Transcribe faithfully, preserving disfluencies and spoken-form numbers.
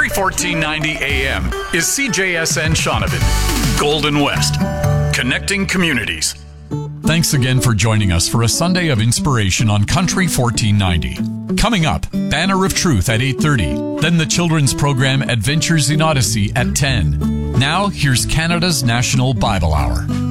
fourteen ninety A M is C J S N Shaunavon, Golden West, connecting communities. Thanks again for joining us for a Sunday of inspiration on Country fourteen ninety. Coming up, Banner of Truth at eight thirty, then the children's program Adventures in Odyssey at ten. Now, here's Canada's National Bible Hour.